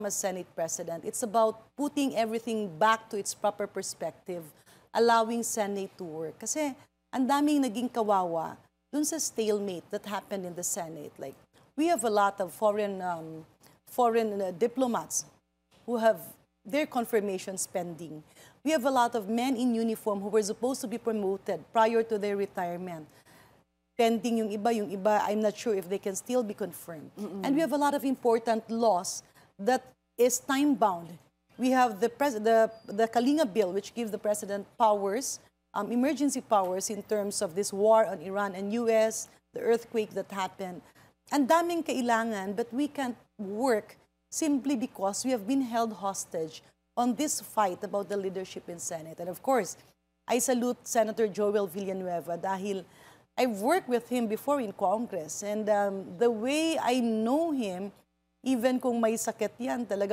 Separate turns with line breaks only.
as Senate President. It's about putting everything back to its proper perspective, allowing Senate to work. Kasi ang daming naging kawawa dun sa stalemate that happened in the Senate. Like, we have a lot of foreign diplomats who have their confirmations pending. We have a lot of men in uniform who were supposed to be promoted prior to their retirement. Pending yung iba, I'm not sure if they can still be confirmed. And we have a lot of important laws that is time-bound. We have the Kalinga Bill, which gives the President powers, emergency powers in terms of this war on Iran and US, the earthquake that happened. Ang daming kailangan, but we can't work simply because we have been held hostage on this fight about the leadership in Senate. And of course, I salute Senator Joel Villanueva dahil I've worked with him before in Congress. And the way I know him, even kung may sakit yan, talaga